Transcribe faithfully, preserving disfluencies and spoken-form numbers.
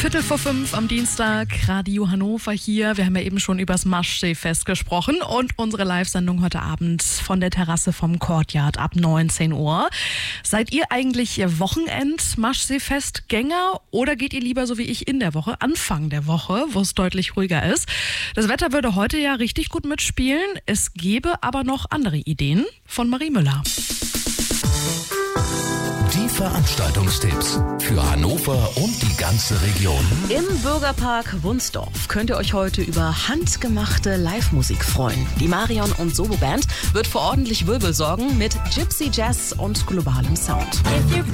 Viertel vor fünf am Dienstag, Radio Hannover hier. Wir haben ja eben schon über das Maschsee-Fest gesprochen und unsere Live-Sendung heute Abend von der Terrasse vom Courtyard ab neunzehn Uhr. Seid ihr eigentlich Wochenend-Maschsee-Fest-Gänger oder geht ihr lieber so wie ich in der Woche, Anfang der Woche, wo es deutlich ruhiger ist? Das Wetter würde heute ja richtig gut mitspielen. Es gäbe aber noch andere Ideen von Marie Müller. Die Veranstaltungstipps für Hannover und die ganze Region. Im Bürgerpark Wunsdorf könnt ihr euch heute über handgemachte Live-Musik freuen. Die Marion und Solo Band wird für ordentlich Wirbel sorgen mit Gypsy Jazz und globalem Sound.